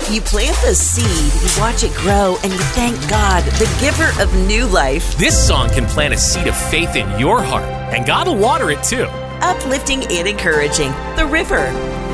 You plant the seed, you watch it grow, and you thank God, the giver of new life. This song can plant a seed of faith in your heart, and God will water it too. Uplifting and encouraging. The River.